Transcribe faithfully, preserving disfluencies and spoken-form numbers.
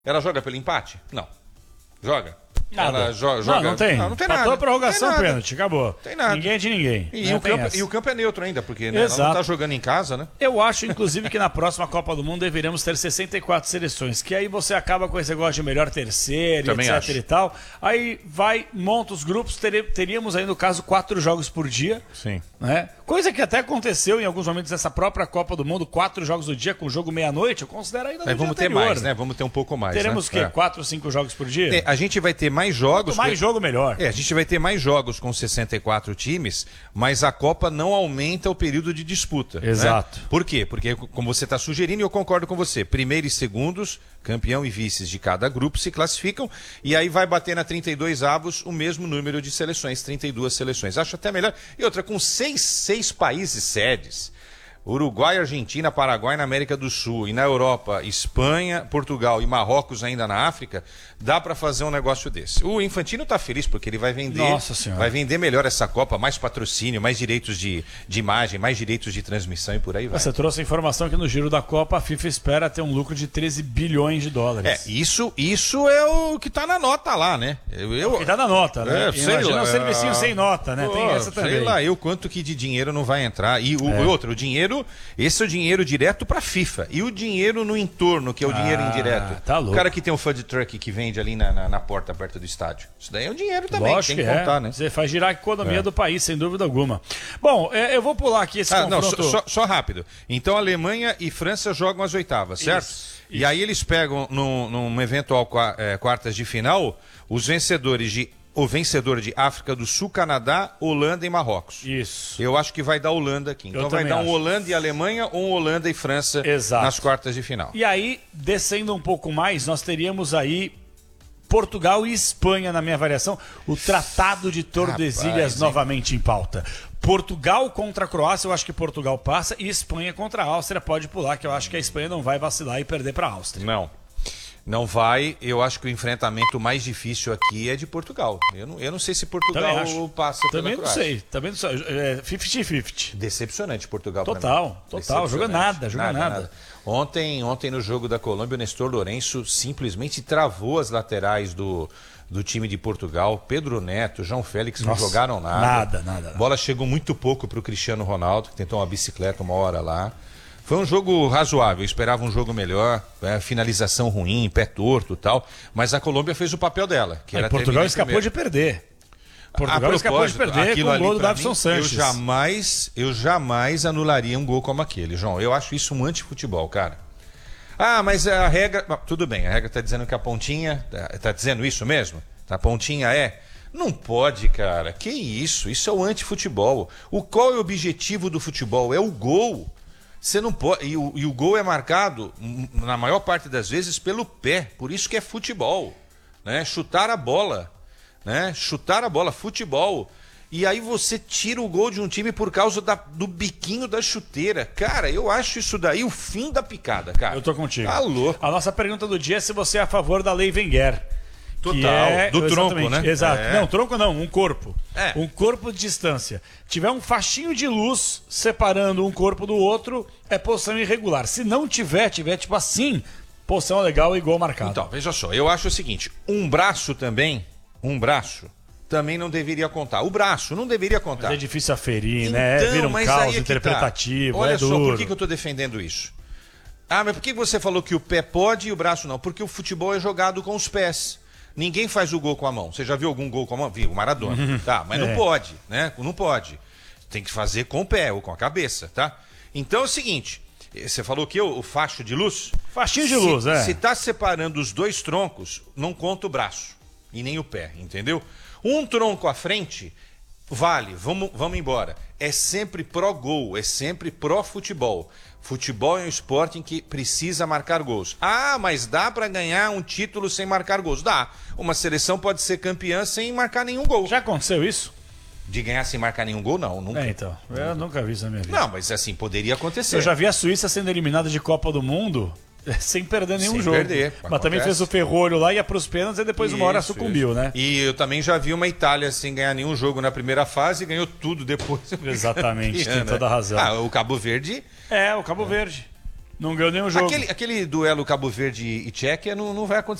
Ela joga pelo empate? Não. Joga? Nada. Ela jo Não, joga... não tem. Não, não tem Empatou nada. a prorrogação, tem nada. pênalti, acabou. Tem nada. Ninguém é de ninguém. E, o campo, e o campo é neutro ainda, porque né, ela não tá jogando em casa, né? Eu acho, inclusive, que na próxima Copa do Mundo deveremos ter sessenta e quatro seleções, que aí você acaba com esse negócio de melhor terceiro, Também etc acho. e tal. Aí vai, monta os grupos, tere, teríamos aí, no caso, quatro jogos por dia. Sim. Né? Coisa que até aconteceu em alguns momentos nessa própria Copa do Mundo, quatro jogos do dia, com jogo meia-noite, eu considero ainda no É, vamos dia ter anterior. mais, né? Vamos ter um pouco mais. Teremos o né? quê? É. Quatro, cinco jogos por dia? É, a gente vai ter mais jogos. Quanto mais jogo, melhor. É, a gente vai ter mais jogos com sessenta e quatro times, mas a Copa não aumenta o período de disputa. Exato. Né? Por quê? Porque, como você está sugerindo, e eu concordo com você, primeiro e segundos, campeão e vices de cada grupo se classificam, e aí vai bater na trinta e dois avos o mesmo número de seleções, trinta e duas seleções. Acho até melhor. E outra, com seis, seis países sedes, Uruguai, Argentina, Paraguai na América do Sul, e na Europa, Espanha, Portugal e Marrocos ainda na África, dá para fazer um negócio desse. O Infantino tá feliz porque ele vai vender, Nossa Senhora. vai vender melhor essa Copa, mais patrocínio, mais direitos de, de imagem, mais direitos de transmissão e por aí vai. Você trouxe a informação que no giro da Copa a FIFA espera ter um lucro de treze bilhões de dólares. É, isso, isso é o que tá na nota lá, né? Eu, eu, Que tá na nota, né? É, sei Imagina lá. um servicinho sem nota, né? Pô, Tem essa também. sei lá, eu quanto que de dinheiro não vai entrar. E o É. outro, o dinheiro, esse é o dinheiro direto pra FIFA. E o dinheiro no entorno, que é o Ah, dinheiro indireto. tá louco. O cara que tem um food truck que vende ali na, na, na porta perto do estádio. Isso daí é o dinheiro também, Lógico tem que que é. contar, né? Você faz girar a economia É. do país, sem dúvida alguma. Bom, é, eu vou pular aqui esse Ah, não, confronto. só, só- só rápido. Então Alemanha e França jogam as oitavas, certo? Isso, E aí eles pegam num, num eventual qua- eh, quartas de final os vencedores de o vencedor de África do Sul, Canadá, Holanda e Marrocos. Isso. Eu acho que vai dar Holanda aqui. Então Eu vai também dar um acho. Holanda e Alemanha ou um Holanda e França Exato. nas quartas de final. E aí, descendo um pouco mais, nós teríamos aí Portugal e Espanha na minha avaliação. O Tratado de Tordesilhas Rapaz, hein? novamente em pauta. Portugal contra a Croácia, eu acho que Portugal passa. E Espanha contra a Áustria pode pular, que eu acho que a Espanha não vai vacilar e perder para a Áustria. Não. Não vai. Eu acho que o enfrentamento mais difícil aqui é de Portugal. Eu não, eu não sei se Portugal Também acho. passa Também pela não Croácia. sei. Também não sei. É cinquenta cinquenta. Decepcionante Portugal pra Total, mim. total. Joga Decepcionante. nada, joga nada. Ontem, ontem no jogo da Colômbia, o Nestor Lourenço simplesmente travou as laterais do, do time de Portugal. Pedro Neto, João Félix Nossa, não jogaram nada. nada, nada, nada. A bola chegou muito pouco para o Cristiano Ronaldo, que tentou uma bicicleta uma hora lá. Foi um jogo razoável, eu esperava um jogo melhor, é, finalização ruim, pé torto e tal, mas a Colômbia fez o papel dela. Que Aí era Portugal terminar em escapou primeiro. de perder. Portugal A escapou de propósito, perder aquilo com o ali gol do pra Davidson mim, Sanches. Eu jamais, eu jamais anularia um gol como aquele, João. Eu acho isso um antifutebol, cara. Ah, mas a regra... Ah, tudo bem, a regra está dizendo que a pontinha... Está dizendo isso mesmo? A pontinha é... Não pode, cara. Que isso? Isso é o antifutebol. O, qual é o objetivo do futebol? É o gol. Você não pode... E o, e o gol é marcado, na maior parte das vezes, pelo pé. Por isso que é futebol. Né? Chutar a bola. Né? Chutar a bola, futebol. E aí você tira o gol de um time por causa da, do biquinho da chuteira. Cara, eu acho isso daí o fim da picada, cara. Eu tô contigo. Tá louco. A nossa pergunta do dia é se você é a favor da lei Wenger. Total. Que é... Do tronco, Exatamente, né? Exato. É. Não, tronco não, um corpo. É. Um corpo de distância. Tiver um faixinho de luz separando um corpo do outro, é posição irregular. Se não tiver, tiver tipo assim, posição legal e gol marcado. Então, veja só, eu acho o seguinte, um braço também, um braço, também não deveria contar. O braço não deveria contar. Mas é difícil aferir, né? Vira um mas caos aí é que interpretativo, tá. Olha é só, duro. por que, que eu estou defendendo isso? Ah, mas por que você falou que o pé pode e o braço não? Porque o futebol é jogado com os pés. Ninguém faz o gol com a mão. Você já viu algum gol com a mão? Viu, o Maradona. Tá, mas É. não pode, né? Não pode. Tem que fazer com o pé ou com a cabeça, tá? Então é o seguinte, você falou que o, o facho de luz... Faixinho de se, luz, é. Se tá separando os dois troncos, não conta o braço e nem o pé, entendeu? Um tronco à frente, vale, vamos, vamos embora. É sempre pró-gol, é sempre pró-futebol. Futebol é um esporte em que precisa marcar gols. Ah, mas dá para ganhar um título sem marcar gols? Dá. Uma seleção pode ser campeã sem marcar nenhum gol. Já aconteceu isso? De ganhar sem marcar nenhum gol, não. Nunca. É, então. Eu nunca vi isso na minha vida. Não, mas assim, poderia acontecer. Eu já vi a Suíça sendo eliminada de Copa do Mundo sem perder nenhum Sem jogo. perder, Mas acontece. também fez o ferrolho lá, ia pros pênaltis e depois uma hora Isso, sucumbiu, isso. né? E eu também já vi uma Itália sem ganhar nenhum jogo na primeira fase e ganhou tudo depois. Exatamente, tem Campeã, toda a razão. Ah, o Cabo Verde... É, o Cabo Verde. Não ganhou nenhum jogo. Aquele, aquele duelo Cabo Verde e Tchequia não, não vai acontecer.